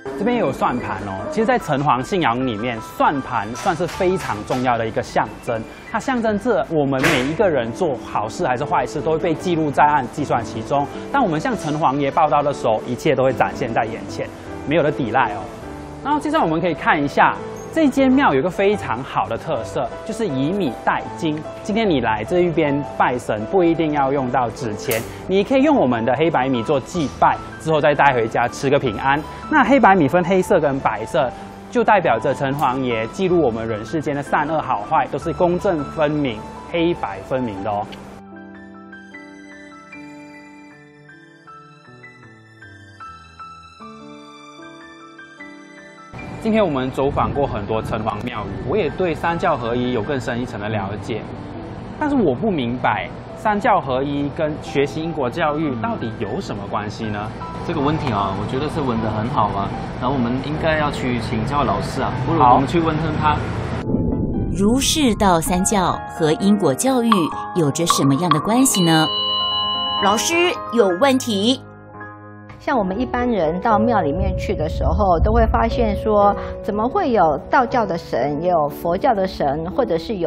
这边也有算盘哦。其实，在城隍信仰里面，算盘算是非常重要的一个象征，它象征着我们每一个人做好事还是坏事，都会被记录在案、计算其中。当我们向城隍爷报到的时候，一切都会展现在眼前，没有了抵赖哦。然后接下来我们可以看一下。这间庙有一个非常好的特色，就是以米代金。今天你来这一边拜神，不一定要用到纸钱，你可以用我们的黑白米做祭拜，之后再带回家吃个平安。那黑白米分黑色跟白色，就代表着城隍爷记录我们人世间的善恶好坏，都是公正分明、黑白分明的哦。今天我们走访过很多城隍庙宇，我也对三教合一有更深一层的了解。但是我不明白三教合一跟学习因果教育到底有什么关系呢？ 这个问题啊，我觉得是问得很好啊。然后我们应该要去请教老师啊，不如我们去问问他。 儒释道三教和因果教育有着什么样的关系呢？老师有问题。 像我们一般人到庙里面去的时候，都会发现说，怎么会有道教的神，也有佛教的神，或者是有